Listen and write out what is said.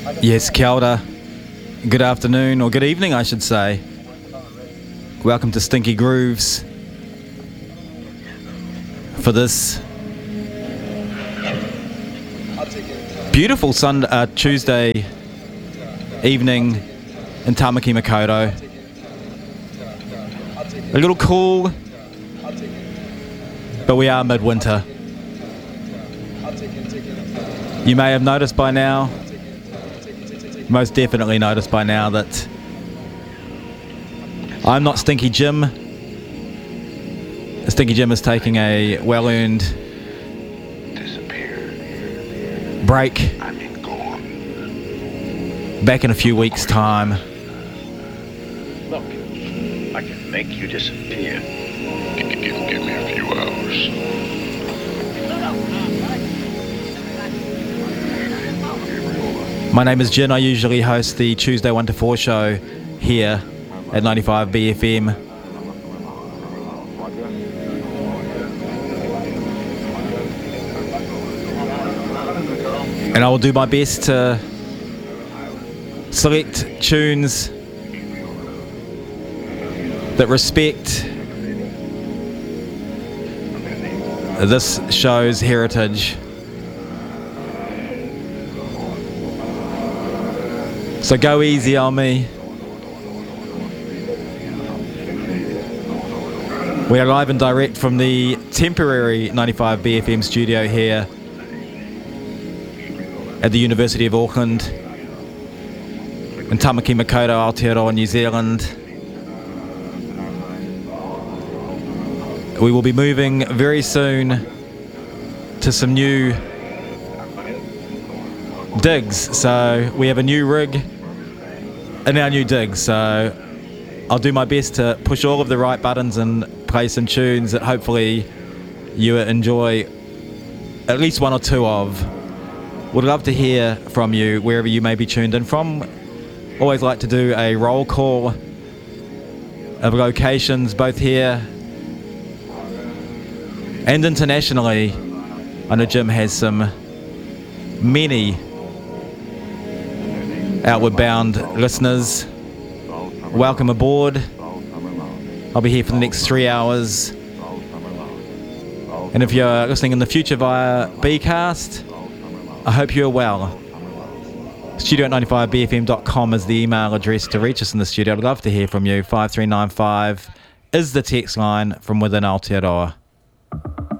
Yes, kia ora. Good afternoon, or good evening, I should say. Welcome to Stinky Grooves for this beautiful Tuesday evening in Tamaki Makaurau. A little cool, but we are midwinter. You may have noticed by now, most definitely noticed by now, that I'm not Stinky Jim. Stinky Jim is taking a well-earned break. Back in a few weeks' time. Look, I can make you disappear. Give me a few hours. My name is Jin. I usually host the Tuesday 1 to 4 show here at 95 BFM. And I will do my best to select tunes that respect this show's heritage. So go easy on me. We are live and direct from the temporary 95 BFM studio here at the University of Auckland in Tamaki Makaurau, Aotearoa, New Zealand. We will be moving very soon to some new digs. So we have a new rig in our new digs. So I'll do my best to push all of the right buttons and play some tunes that hopefully you enjoy at least one or two of. Would love to hear from you wherever you may be tuned in from. Always like to do a roll call of locations both here and internationally. I know Jim has some many outward bound listeners. Welcome aboard. I'll be here for the next 3 hours. And if you're listening in the future via Bcast, I hope you're well. Studio@95bfm.com is the email address to reach us in the studio. I'd love to hear from you. 5395 is the text line from within Aotearoa.